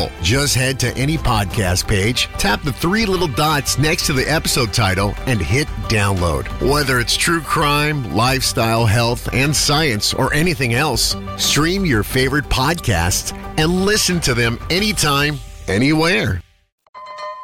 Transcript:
simple. Just head to any podcast page, tap the three little dots next to the episode title, and hit download. Whether it's true crime, lifestyle, health, and science, or anything else, stream your favorite podcasts and listen to them anytime, anywhere.